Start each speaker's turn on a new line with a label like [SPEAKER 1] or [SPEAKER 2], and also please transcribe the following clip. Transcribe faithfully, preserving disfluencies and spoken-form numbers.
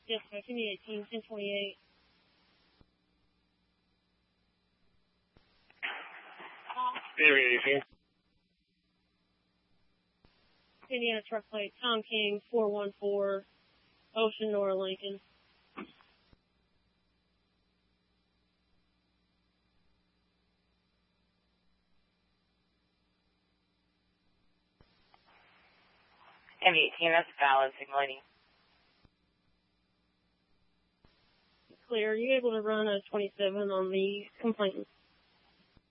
[SPEAKER 1] Yes, sir. Give me eighteen, ten twenty-eight.
[SPEAKER 2] eighteen.
[SPEAKER 1] Indiana truck plate, Tom King, four one four, Ocean Nor Lincoln.
[SPEAKER 3] M eighteen, that's valid signaling.
[SPEAKER 1] Clear. Are you able to run a twenty-seven on the complainant?